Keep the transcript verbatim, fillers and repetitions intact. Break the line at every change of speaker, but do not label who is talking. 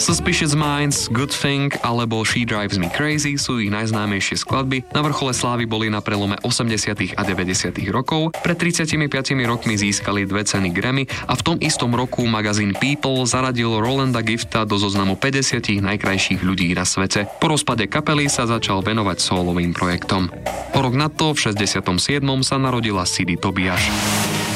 Suspicious Minds, Good Thing alebo She Drives Me Crazy sú ich najznámejšie skladby. Na vrchole slávy boli na prelome osemdesiatych a deväťdesiatych rokov. Pred tridsiatimi piatimi rokmi získali dve ceny Grammy a v tom istom roku magazín People zaradil Rolanda Gifta do zoznamu päťdesiat najkrajších ľudí na svete. Po rozpade kapely sa začal venovať sólovým projektom. O rok na to, v šesťdesiatom siedmom sa narodila Sidy Tobiaš.